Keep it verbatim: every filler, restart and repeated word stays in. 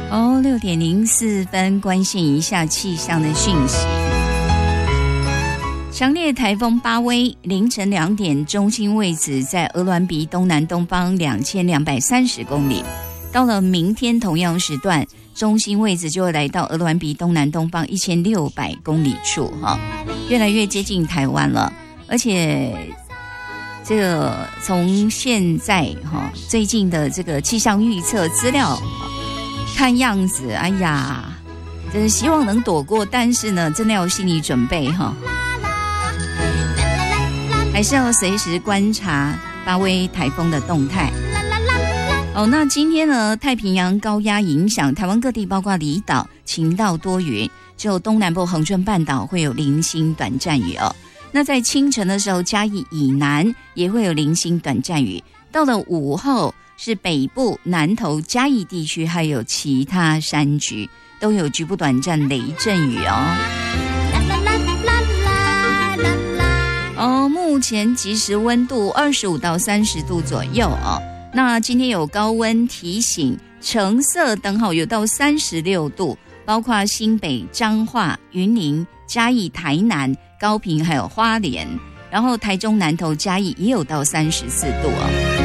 哦，六点零四分，关心一下气象的讯息。强烈台风巴威凌晨两点，中心位置在鹅銮鼻东南东方两千两百三十公里。到了明天同样时段，中心位置就会来到鹅銮鼻东南东方一千六百公里处，哈，越来越接近台湾了。而且这个从现在哈最近的这个气象预测资料看样子，哎呀，真是希望能躲过，但是呢，真的要有心理准备哈，还是要随时观察巴威台风的动态。哦，那今天呢，太平洋高压影响台湾各地，包括离岛晴到多云，只有东南部恒春半岛会有零星短暂雨哦。那在清晨的时候，嘉义以南也会有零星短暂雨。到了午后，是北部南投嘉义地区还有其他山区都有局部短暂雷阵雨哦。哦，目前即时温度二十五到三十度左右哦。那今天有高温提醒，橙色灯号有到三十六度，包括新北、彰化、云林、嘉义、台南、高屏还有花莲，然后台中、南投、嘉义也有到三十四度哦。